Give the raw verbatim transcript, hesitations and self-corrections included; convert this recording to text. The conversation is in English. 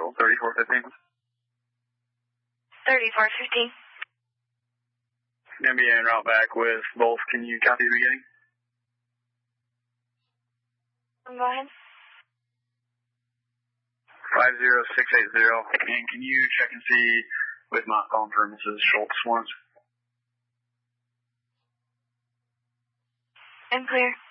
Central, thirty-four fifteen. thirty-four fifteen. Gonna be en route back with both. Can you copy the beginning? Go ahead. five zero six eight zero. And can you check and see with my phone for Missus Schultz once? I'm clear.